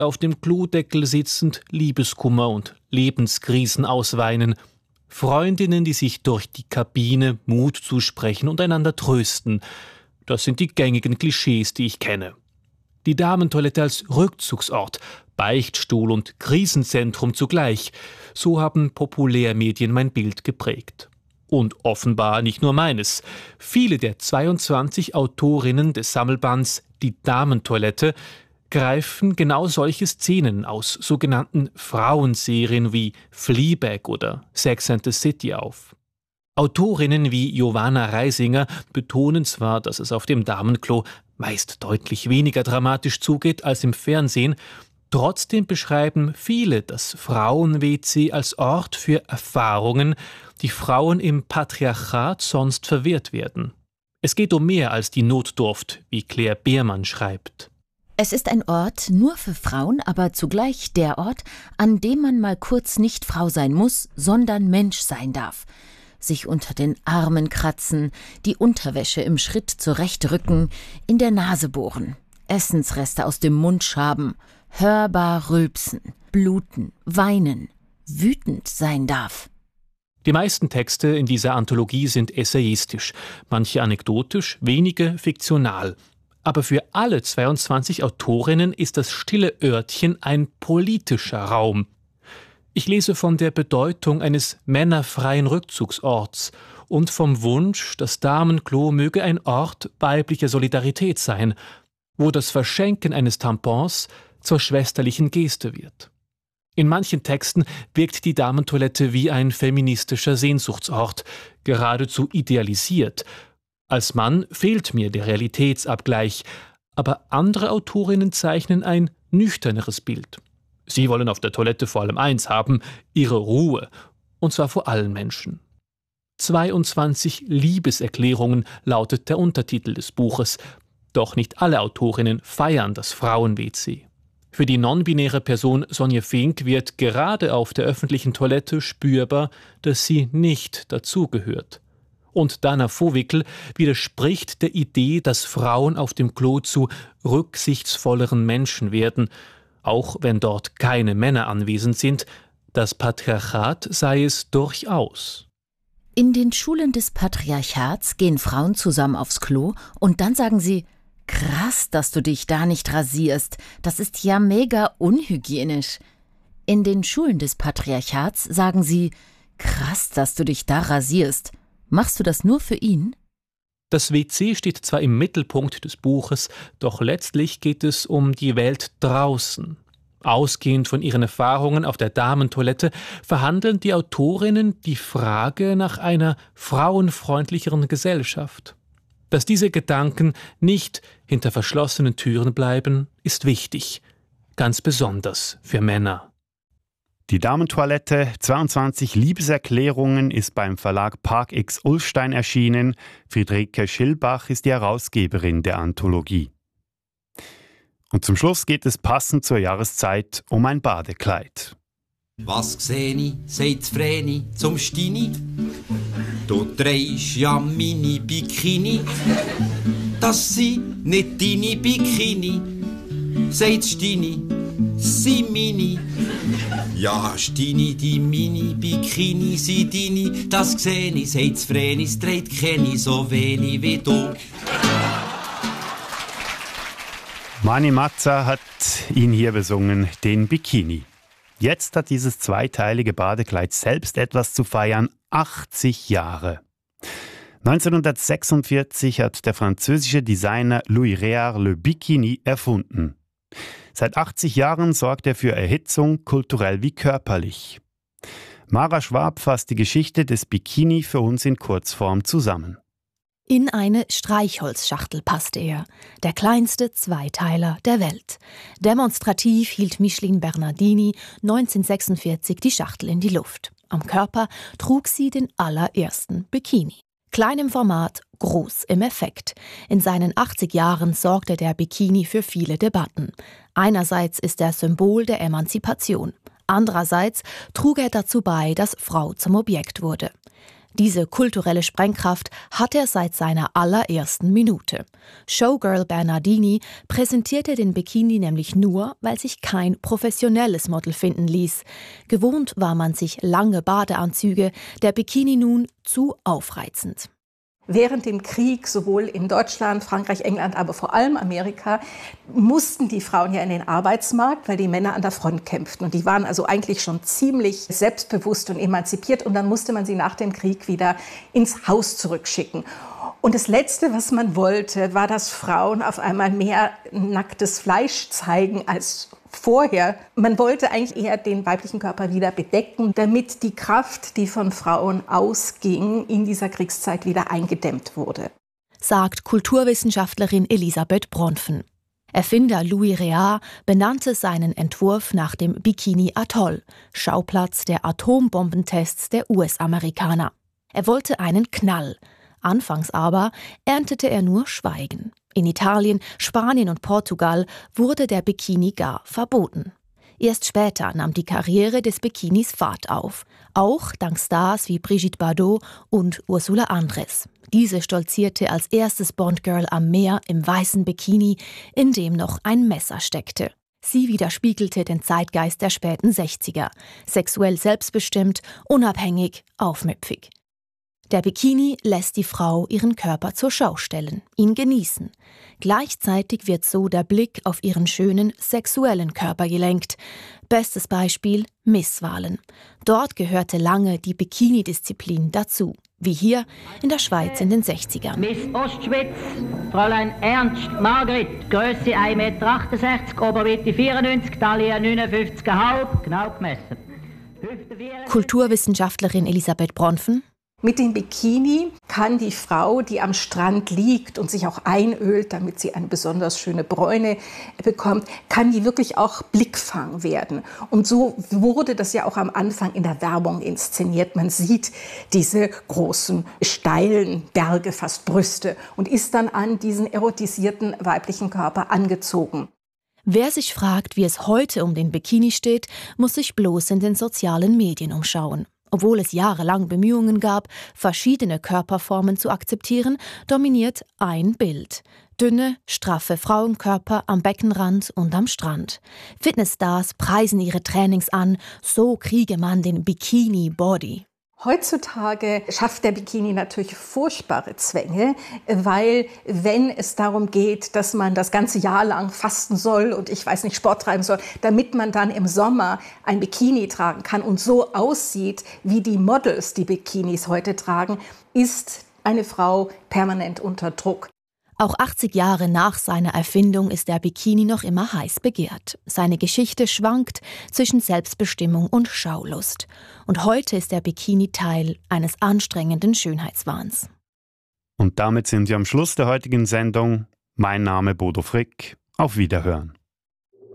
auf dem Klodeckel sitzend Liebeskummer und Lebenskrisen ausweinen, Freundinnen, die sich durch die Kabine Mut zusprechen und einander trösten. Das sind die gängigen Klischees, die ich kenne. Die Damentoilette als Rückzugsort, Beichtstuhl und Krisenzentrum zugleich, so haben Populärmedien mein Bild geprägt. Und offenbar nicht nur meines. Viele der 22 Autorinnen des Sammelbands Die Damentoilette greifen genau solche Szenen aus sogenannten Frauenserien wie Fleabag oder Sex and the City auf. Autorinnen wie Giovanna Reisinger betonen zwar, dass es auf dem Damenklo meist deutlich weniger dramatisch zugeht als im Fernsehen, trotzdem beschreiben viele das Frauen-WC als Ort für Erfahrungen, die Frauen im Patriarchat sonst verwehrt werden. Es geht um mehr als die Notdurft, wie Claire Beermann schreibt. Es ist ein Ort nur für Frauen, aber zugleich der Ort, an dem man mal kurz nicht Frau sein muss, sondern Mensch sein darf. Sich unter den Armen kratzen, die Unterwäsche im Schritt zurechtrücken, in der Nase bohren, Essensreste aus dem Mund schaben, hörbar rülpsen, bluten, weinen, wütend sein darf. Die meisten Texte in dieser Anthologie sind essayistisch, manche anekdotisch, wenige fiktional. Aber für alle 22 Autorinnen ist das stille Örtchen ein politischer Raum. Ich lese von der Bedeutung eines männerfreien Rückzugsorts und vom Wunsch, das Damenklo möge ein Ort weiblicher Solidarität sein, wo das Verschenken eines Tampons zur schwesterlichen Geste wird. In manchen Texten wirkt die Damentoilette wie ein feministischer Sehnsuchtsort, geradezu idealisiert. Als Mann fehlt mir der Realitätsabgleich, aber andere Autorinnen zeichnen ein nüchterneres Bild. Sie wollen auf der Toilette vor allem eins haben, ihre Ruhe, und zwar vor allen Menschen. 22 Liebeserklärungen lautet der Untertitel des Buches, doch nicht alle Autorinnen feiern das Frauen-WC. Für die non-binäre Person Sonja Fink wird gerade auf der öffentlichen Toilette spürbar, dass sie nicht dazugehört. Und Dana Vohwickel widerspricht der Idee, dass Frauen auf dem Klo zu rücksichtsvolleren Menschen werden, auch wenn dort keine Männer anwesend sind. Das Patriarchat sei es durchaus. In den Schulen des Patriarchats gehen Frauen zusammen aufs Klo und dann sagen sie: Krass, dass du dich da nicht rasierst. Das ist ja mega unhygienisch. In den Schulen des Patriarchats sagen sie: Krass, dass du dich da rasierst. Machst du das nur für ihn? Das WC steht zwar im Mittelpunkt des Buches, doch letztlich geht es um die Welt draußen. Ausgehend von ihren Erfahrungen auf der Damentoilette verhandeln die Autorinnen die Frage nach einer frauenfreundlicheren Gesellschaft. Dass diese Gedanken nicht hinter verschlossenen Türen bleiben, ist wichtig, ganz besonders für Männer. Die Damentoilette, 22 Liebeserklärungen, ist beim Verlag Park X Ullstein erschienen. Friederike Schilbach ist die Herausgeberin der Anthologie. Und zum Schluss geht es passend zur Jahreszeit um ein Badekleid. Was seh ich, sagt Vreni zum Stini. Du trägst ja meine Bikini. Das sind nicht deine Bikini, sagt Stini, sie mini. Ja, Stini, die Mini-Bikini sind deine. Das seh ich, sagt Vreni, es trägt keine so wenig wie du. Mani Mazza hat ihn hier besungen, den Bikini. Jetzt hat dieses zweiteilige Badekleid selbst etwas zu feiern, 80 Jahre. 1946 hat der französische Designer Louis Réard le Bikini erfunden. Seit 80 Jahren sorgt er für Erhitzung, kulturell wie körperlich. Mara Schwab fasst die Geschichte des Bikini für uns in Kurzform zusammen. In eine Streichholzschachtel passte er, der kleinste Zweiteiler der Welt. Demonstrativ hielt Micheline Bernardini 1946 die Schachtel in die Luft. Am Körper trug sie den allerersten Bikini. Klein im Format, groß im Effekt. In seinen 80 Jahren sorgte der Bikini für viele Debatten. Einerseits ist er Symbol der Emanzipation. Andererseits trug er dazu bei, dass Frau zum Objekt wurde. Diese kulturelle Sprengkraft hat er seit seiner allerersten Minute. Showgirl Bernardini präsentierte den Bikini nämlich nur, weil sich kein professionelles Model finden ließ. Gewohnt war man sich lange Badeanzüge, der Bikini nun zu aufreizend. Während dem Krieg, sowohl in Deutschland, Frankreich, England, aber vor allem Amerika, mussten die Frauen ja in den Arbeitsmarkt, weil die Männer an der Front kämpften. Und die waren also eigentlich schon ziemlich selbstbewusst und emanzipiert. Und dann musste man sie nach dem Krieg wieder ins Haus zurückschicken. Und das Letzte, was man wollte, war, dass Frauen auf einmal mehr nacktes Fleisch zeigen als vorher. Man wollte eigentlich eher den weiblichen Körper wieder bedecken, damit die Kraft, die von Frauen ausging, in dieser Kriegszeit wieder eingedämmt wurde. Sagt Kulturwissenschaftlerin Elisabeth Bronfen. Erfinder Louis Réard benannte seinen Entwurf nach dem Bikini Atoll, Schauplatz der Atombombentests der US-Amerikaner. Er wollte einen Knall. Anfangs aber erntete er nur Schweigen. In Italien, Spanien und Portugal wurde der Bikini gar verboten. Erst später nahm die Karriere des Bikinis Fahrt auf. Auch dank Stars wie Brigitte Bardot und Ursula Andress. Diese stolzierte als erstes Bond-Girl am Meer im weißen Bikini, in dem noch ein Messer steckte. Sie widerspiegelte den Zeitgeist der späten 60er. Sexuell selbstbestimmt, unabhängig, aufmüpfig. Der Bikini lässt die Frau ihren Körper zur Schau stellen, ihn genießen. Gleichzeitig wird so der Blick auf ihren schönen sexuellen Körper gelenkt. Bestes Beispiel Misswahlen. Dort gehörte lange die Bikini-Disziplin dazu, wie hier in der Schweiz in den 60ern. Miss Ostschweiz, Fräulein Ernst Margrit, Grösse 1,68 Meter, Oberweite 94, Taille 59,5, genau gemessen. Kulturwissenschaftlerin Elisabeth Bronfen. Mit dem Bikini kann die Frau, die am Strand liegt und sich auch einölt, damit sie eine besonders schöne Bräune bekommt, kann die wirklich auch Blickfang werden. Und so wurde das ja auch am Anfang in der Werbung inszeniert. Man sieht diese großen, steilen Berge, fast Brüste, und ist dann an diesen erotisierten weiblichen Körper angezogen. Wer sich fragt, wie es heute um den Bikini steht, muss sich bloß in den sozialen Medien umschauen. Obwohl es jahrelang Bemühungen gab, verschiedene Körperformen zu akzeptieren, dominiert ein Bild. Dünne, straffe Frauenkörper am Beckenrand und am Strand. Fitnessstars preisen ihre Trainings an, so kriege man den Bikini-Body. Heutzutage schafft der Bikini natürlich furchtbare Zwänge, weil wenn es darum geht, dass man das ganze Jahr lang fasten soll und Sport treiben soll, damit man dann im Sommer ein Bikini tragen kann und so aussieht, wie die Models die Bikinis heute tragen, ist eine Frau permanent unter Druck. Auch 80 Jahre nach seiner Erfindung ist der Bikini noch immer heiß begehrt. Seine Geschichte schwankt zwischen Selbstbestimmung und Schaulust. Und heute ist der Bikini Teil eines anstrengenden Schönheitswahns. Und damit sind wir am Schluss der heutigen Sendung. Mein Name Bodo Frick. Auf Wiederhören.